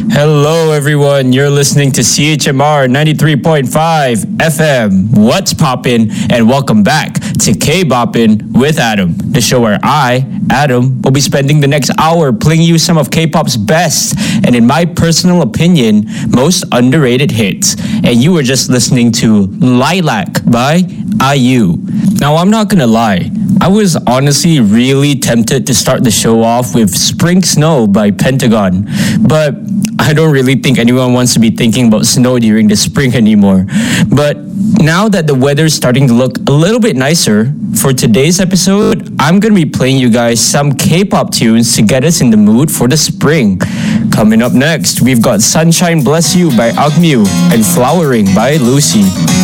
Hello, everyone. You're listening to CHMR 93.5 FM. What's poppin'? And welcome back to K-Boppin' with Adam, the show where I, Adam, will be spending the next hour playing you some of K-pop's best and, in my personal opinion, most underrated hits. And you were just listening to Lilac by IU. Now, I'm not gonna lie. I was honestly really tempted to start the show off with Spring Snow by Pentagon, but I don't really think anyone wants to be thinking about snow during the spring anymore. But now that the weather's starting to look a little bit nicer, for today's episode, I'm going to be playing you guys some K-pop tunes to get us in the mood for the spring. Coming up next, we've got Sunshine Bless You by Agnew and Flowering by Lucy.